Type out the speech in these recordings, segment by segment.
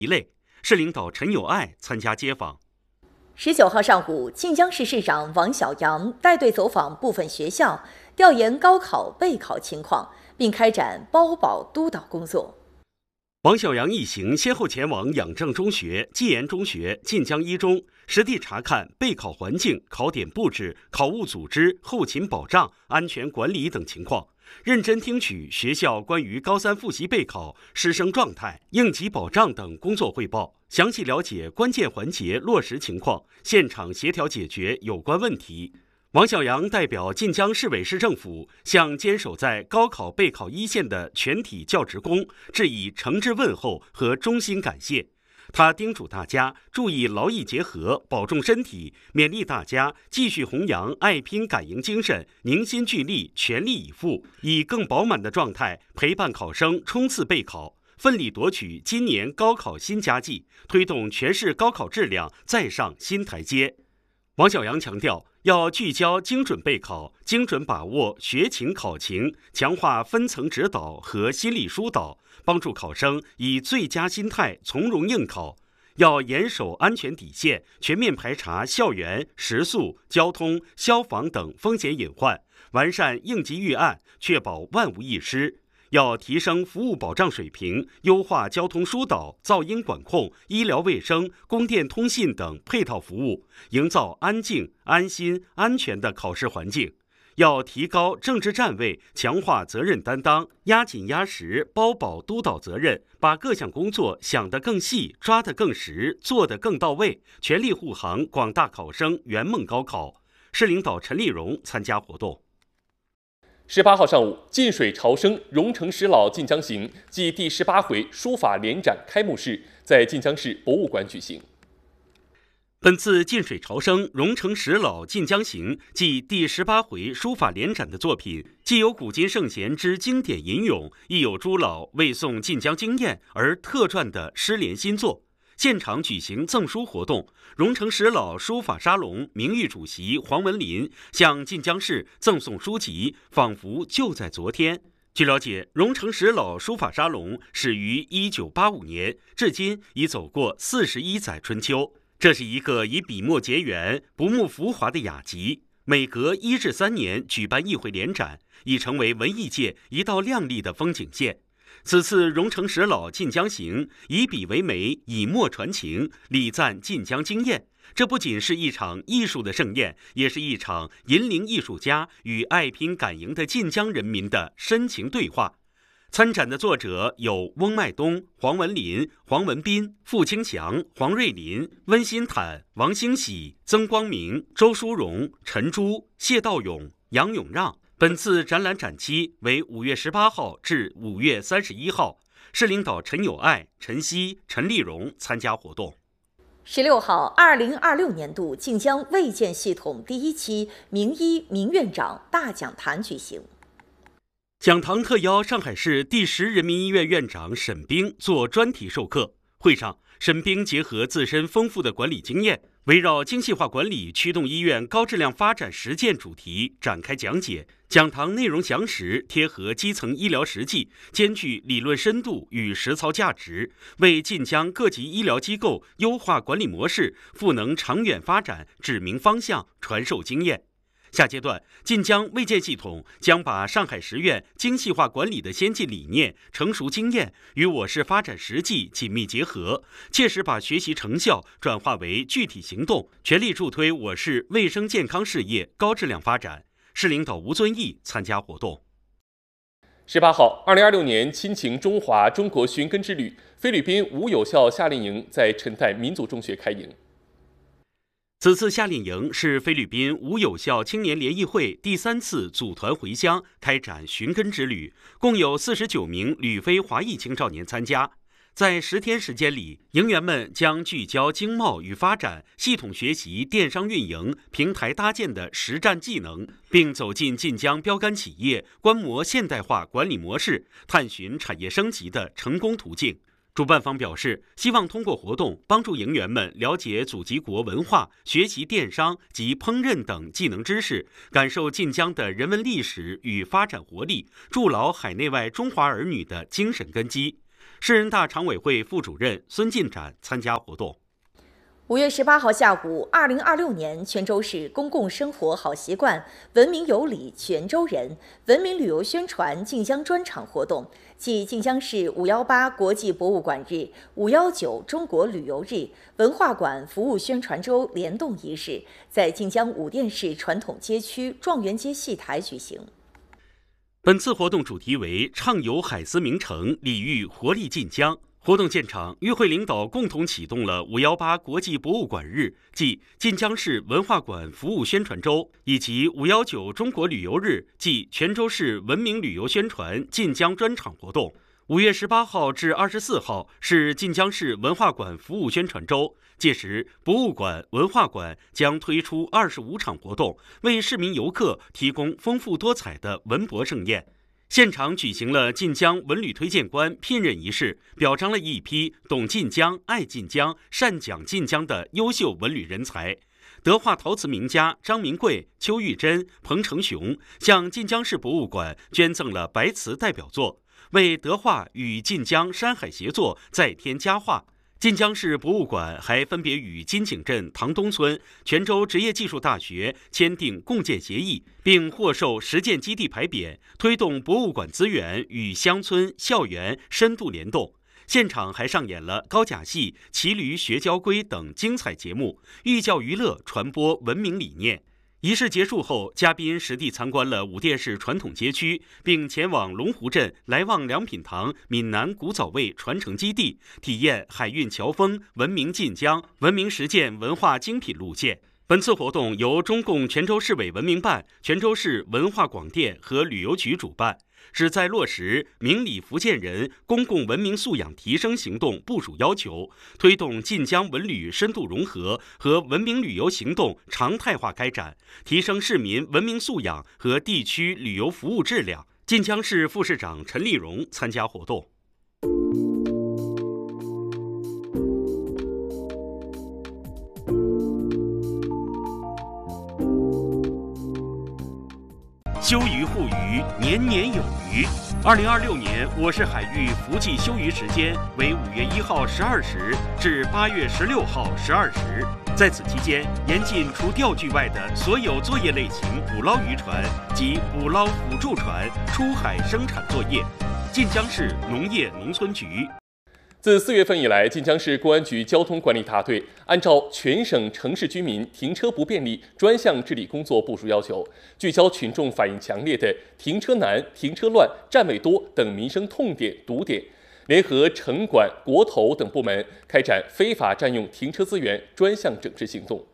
一类。市领导陈友爱参加接访。 19号上午，晋江市市长王小杨带队走访部分学校，调研高考备考情况，并开展包保督导工作。 王小杨一行先后前往养正中学、济研中学、晋江一中，实地查看备考环境、考点布置、考务组织、后勤保障、安全管理等情况，认真听取学校关于高三复习备考、师生状态、应急保障等工作汇报，详细了解关键环节落实情况，现场协调解决有关问题。王小杨代表晋江市委市政府向坚守在高考备考一线的全体教职工致以诚挚问候和衷心感谢。他叮嘱大家注意劳逸结合，保重身体，勉励大家继续弘扬爱拼敢赢精神，凝心聚力，全力以赴，以更饱满的状态陪伴考生冲刺备考，奋力夺取今年高考新佳绩，推动全市高考质量再上新台阶。王小杨强调，要聚焦精准备考，精准把握学情考情，强化分层指导和心理疏导，帮助考生以最佳心态从容应考。要严守安全底线，全面排查校园、食宿、交通、消防等风险隐患，完善应急预案，确保万无一失。要提升服务保障水平，优化交通疏导、噪音管控、医疗卫生、供电通信等配套服务，营造安静、安心、安全的考试环境。要提高政治站位，强化责任担当，压紧压实包保督导责任，把各项工作想得更细、抓得更实、做得更到位，全力护航广大考生圆梦高考。市领导陈丽蓉参加活动。 18号上午，近水潮生蓉城十老晋江行暨第18回书法联展开幕式在晋江市博物馆举行。 本次近水潮生蓉城十老晋江行暨第18回书法联展的作品，既有古今圣贤之经典吟咏，亦有诸老为颂晋江经验而特撰的诗联新作。现场举行赠书活动，蓉城十老书法沙龙名誉主席黄文林向晋江市赠送书籍，仿佛就在昨天。据了解，蓉城十老书法沙龙始于1985年，至今已走过41载春秋。这是一个以笔墨结缘、不慕浮华的雅集，每隔1至3年举办一回联展，已成为文艺界一道亮丽的风景线。此次蓉城十老晋江行以笔为媒，以墨传情，礼赞晋江经验。这不仅是一场艺术的盛宴，也是一场引领艺术家与爱拼敢赢的晋江人民的深情对话。参展的作者有翁迈东、黄文林、黄文斌、傅清祥、黄瑞林、温馨坦、王兴喜、曾光明、周淑荣、陈珠、谢道勇、杨永让。本次展览展期为5月18号至5月31号。市领导陈友爱、陈希、陈丽蓉参加活动。 16号，2026年度晋江卫健系统第1期名医名院长大讲坛举行。 讲堂特邀上海市第10人民医院院长沈冰做专题授课。会上，沈冰结合自身丰富的管理经验，围绕精细化管理驱动医院高质量发展实践主题展开讲解。讲堂内容详实，贴合基层医疗实际，兼具理论深度与实操价值，为晋江各级医疗机构优化管理模式、赋能长远发展指明方向、传授经验。下阶段，晋江卫健系统将把上海十院精细化管理的先进理念、成熟经验与我市发展实际紧密结合，切实把学习成效转化为具体行动，全力助推我市卫生健康事业高质量发展。市领导吴遵义参加活动。 18号，2026年亲情中华中国寻根之旅菲律宾无有效夏令营在陈代民族中学开营。 此次夏令营是菲律宾无有效青年联谊会第3次组团回乡开展寻根之旅，共有49名旅菲华裔青少年参加。在10天时间里，营员们将聚焦经贸与发展，系统学习电商运营、平台搭建的实战技能，并走进晋江标杆企业，观摩现代化管理模式，探寻产业升级的成功途径。主办方表示，希望通过活动帮助营员们了解祖籍国文化，学习电商及烹饪等技能知识，感受晋江的人文历史与发展活力，筑牢海内外中华儿女的精神根基。 市人大常委会副主任孙进展参加活动。 5月18号下午，2026年泉州市公共生活好习惯文明有礼泉州人文明旅游宣传晋江专场活动暨晋江市518国际博物馆日、519中国旅游日文化馆服务宣传周联动仪式，在晋江武店市传统街区状元街戏台举行。 本次活动主题为畅游海丝名城，礼遇活力晋江。活动现场，与会领导共同启动了518国际博物馆日暨晋江市文化馆服务宣传周，以及519中国旅游日暨泉州市文明旅游宣传晋江专场活动。5月18号至24号是晋江市文化馆服务宣传周，届时博物馆、文化馆将推出25场活动，为市民游客提供丰富多彩的文博盛宴。现场举行了晋江文旅推荐官聘任仪式，表彰了一批懂晋江、爱晋江、善讲晋江的优秀文旅人才。德化陶瓷名家张明贵、邱玉珍、彭成雄向晋江市博物馆捐赠了白瓷代表作，为德化与晋江山海协作再添佳话。晋江市博物馆还分别与金井镇唐东村、泉州职业技术大学签订共建协议，并获授实践基地牌匾，推动博物馆资源与乡村、校园深度联动。现场还上演了高甲戏、骑驴学交规等精彩节目，寓教于乐，传播文明理念。仪式结束后，嘉宾实地参观了武店市传统街区，并前往龙湖镇来旺良品堂闽南古早味传承基地，体验海运侨风、文明晋江、文明实践文化精品路线。本次活动由中共泉州市委文明办、泉州市文化广电和旅游局主办，旨在落实明理福建人公共文明素养提升行动部署要求，推动晋江文旅深度融合和文明旅游行动常态化开展，提升市民文明素养和地区旅游服务质量。晋江市副市长陈立荣参加活动。休渔护渔，年年有余。2026年我市海域伏季休渔时间为5月1号12时至8月16号12时。在此期间，严禁除钓具外的所有作业类型捕捞渔船及捕捞辅助船出海生产作业。晋江市农业农村局。 自4月份以来，晋江市公安局交通管理大队按照全省城市居民停车不便利专项治理工作部署要求，聚焦群众反映强烈的停车难、停车乱、占位多等民生痛点堵点，联合城管、国投等部门开展非法占用停车资源专项整治行动。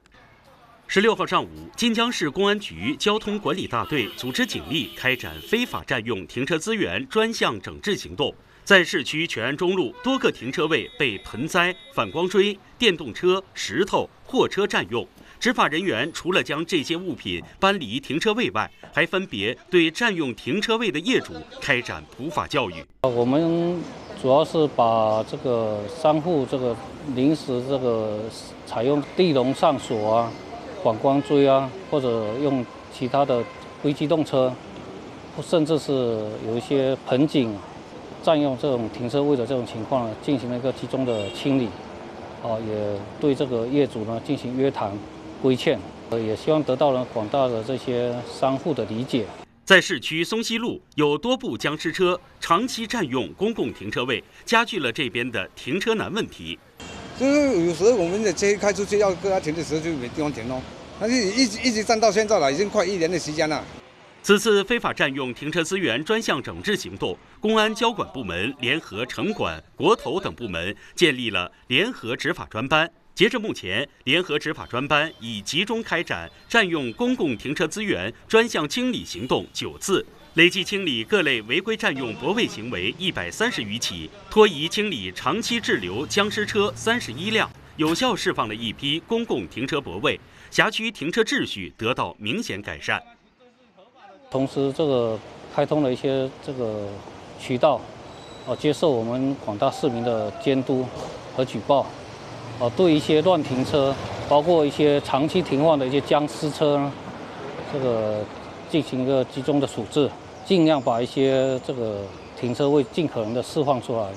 16号上午，晋江市公安局交通管理大队组织警力开展非法占用停车资源专项整治行动。在市区全安中路多个停车位被盆栽、反光锥、电动车、石头、货车占用，执法人员除了将这些物品搬离停车位外，还分别对占用停车位的业主开展普法教育。 我们主要是把这个商户临时采用地笼上锁啊、反光锥啊，或者用其他的非机动车，甚至是有一些盆景占用这种停车位的这种情况呢，进行了一个集中的清理，也对这个业主呢进行约谈规劝，也希望得到了广大的这些商户的理解。 在市区松西路有多部僵尸车长期占用公共停车位，加剧了这边的停车难问题。 就是有时候我们的车开出去要跟他停的时候就没地方停咯，但是一直站到现在了，已经快1年的时间了。 此次非法占用停车资源专项整治行动，公安交管部门联合城管、国投等部门建立了联合执法专班。截至目前，联合执法专班已集中开展占用公共停车资源专项清理行动9次，累计清理各类违规占用泊位行为130余起，拖移清理长期滞留僵尸车31辆，有效释放了一批公共停车泊位，辖区停车秩序得到明显改善。 同时，开通了一些渠道，接受我们广大市民的监督和举报，对一些乱停车，包括一些长期停放的一些僵尸车呢，进行一个集中的处置，尽量把一些停车位尽可能的释放出来，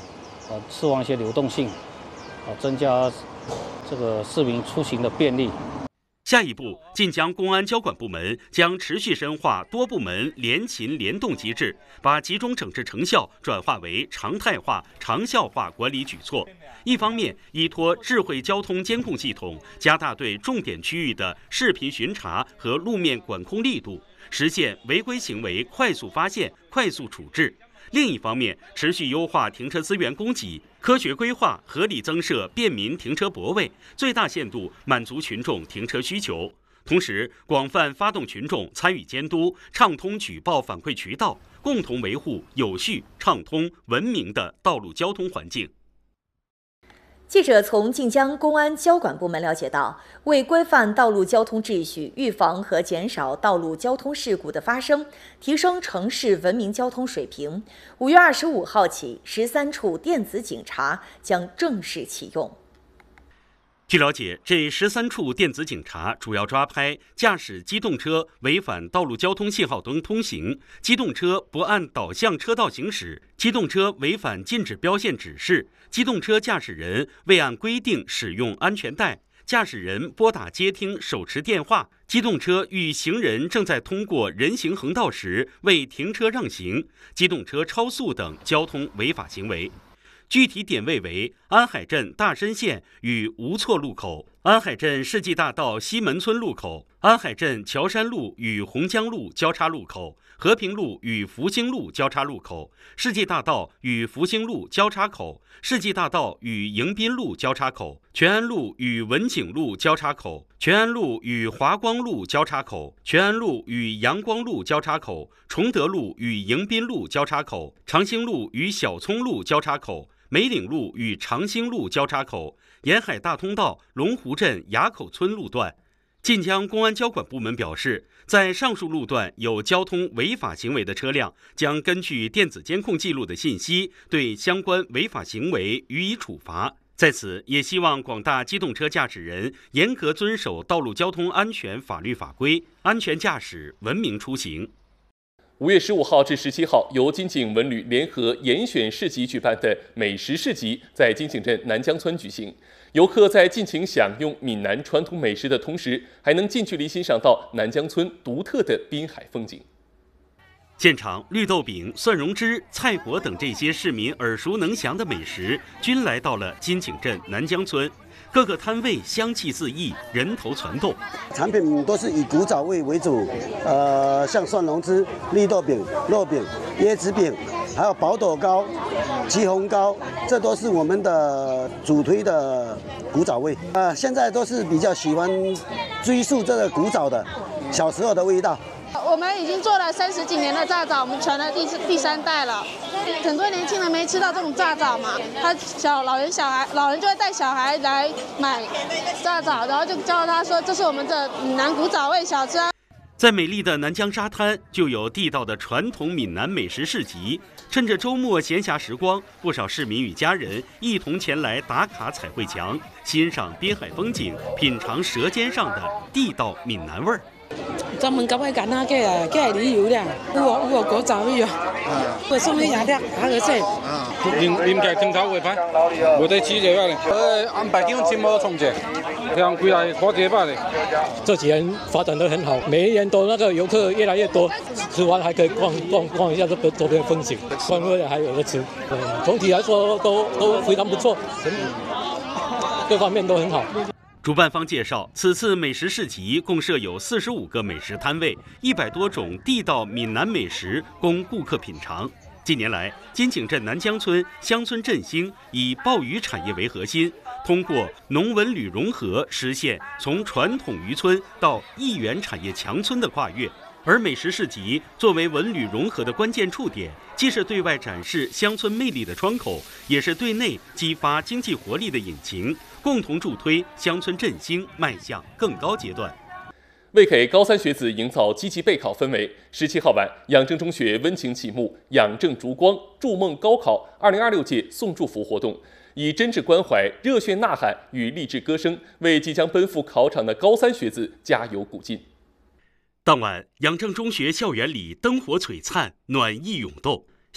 释放一些流动性，增加这个市民出行的便利。 下一步，晋江公安交管部门将持续深化多部门联勤联动机制，把集中整治成效转化为常态化、长效化管理举措。一方面，依托智慧交通监控系统，加大对重点区域的视频巡查和路面管控力度，实现违规行为快速发现、快速处置。另一方面，持续优化停车资源供给，科学规划，合理增设便民停车泊位，最大限度满足群众停车需求。同时，广泛发动群众参与监督，畅通举报反馈渠道，共同维护有序、畅通、文明的道路交通环境。 记者从晋江公安交管部门了解到，为规范道路交通秩序，预防和减少道路交通事故的发生，提升城市文明交通水平，5月25号起，13处电子警察将正式启用。 据了解，这13处电子警察主要抓拍驾驶机动车违反道路交通信号灯通行、机动车不按导向车道行驶、机动车违反禁止标线指示、机动车驾驶人未按规定使用安全带、驾驶人拨打接听手持电话、机动车遇行人正在通过人行横道时未停车让行、机动车超速等交通违法行为。具体点位为安海镇大申县与吴错路口、安海镇世纪大道西门村路口、安海镇桥山路与洪江路交叉路口、和平路与福兴路交叉路口、世纪大道与福兴路交叉口、世纪大道与迎宾路交叉口、全安路与文景路交叉口、全安路与华光路交叉口、全安路与阳光路交叉口、崇德路与迎宾路交叉口、长兴路与小葱路交叉口、梅岭路与长兴路交叉口、沿海大通道龙湖镇垭口村路段。晋江公安交管部门表示，在上述路段有交通违法行为的车辆，将根据电子监控记录的信息，对相关违法行为予以处罚。在此，也希望广大机动车驾驶人严格遵守道路交通安全法律法规，安全驾驶，文明出行。 5月15号至17号，由金井文旅联合严选市集举办的美食市集在金井镇南江村举行。游客在尽情享用闽南传统美食的同时，还能近距离欣赏到南江村独特的滨海风景。 现场，绿豆饼、蒜蓉汁、菜果等这些市民耳熟能详的美食，均来到了金井镇南江村。各个摊位香气四溢，人头攒动。 产品都是以古早味为主，像蒜蓉汁、绿豆饼、肉饼、椰子饼，还有宝斗糕、鸡红糕，这都是我们的主推的古早味。现在都是比较喜欢追溯这个古早的小时候的味道。 我们已经做了30几年的炸枣，我们传了第3代了。很多年轻人没吃到这种炸枣嘛，老人就会带小孩来买炸枣，然后就教他说这是我们的闽南古早味小吃啊。 在美丽的南江沙滩，就有地道的传统闽南美食市集。趁着周末闲暇时光，不少市民与家人一同前来打卡彩绘墙，欣赏滨海风景，品尝舌尖上的地道闽南味儿。 专门搞迄囡仔过来旅游啦，有古早味哦，会送迄夜粒，还有这。 临界灯头会歹，无得吃这个嘞。安排几种节目创者，像归来花节吧嘞。 这几年发展得很好，每一年都那个游客越来越多，吃完还可以逛一下这个周边风景，逛回来还有得吃。总体来说都非常不错，各方面都很好。 主办方介绍，此次美食市集共设有45个美食摊位，100多种地道闽南美食供顾客品尝。近年来，金井镇南江村乡村振兴，以鲍鱼产业为核心，通过农文旅融合，实现从传统渔村到一元产业强村的跨越。而美食市集作为文旅融合的关键触点，既是对外展示乡村魅力的窗口，也是对内激发经济活力的引擎，共同助推乡村振兴迈向更高阶段。 为给高3学子营造积极备考氛围，17号晚，养正中学温情启幕“养正烛光，筑梦高考”2026届送祝福活动，以真挚关怀、热血呐喊与励志歌声，为即将奔赴考场的高3学子加油鼓劲。当晚，养正中学校园里灯火璀璨，暖意涌动。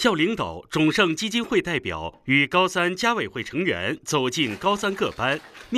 校领导、种盛基金会代表与高三家委会成员走进高三各班。